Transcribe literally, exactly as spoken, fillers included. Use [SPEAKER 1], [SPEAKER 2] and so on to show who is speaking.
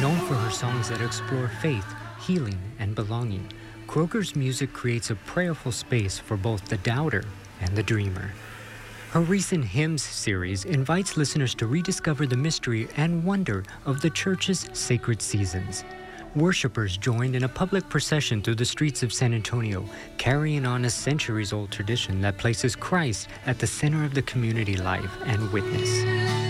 [SPEAKER 1] Known for her songs that explore faith, healing, and belonging, Kroger's music creates a prayerful space for both the doubter and the dreamer. Her recent Hymns series invites listeners to rediscover the mystery and wonder of the church's sacred seasons. Worshippers joined in a public procession through the streets of San Antonio, carrying on a centuries-old tradition that places Christ at the center of the community life and witness.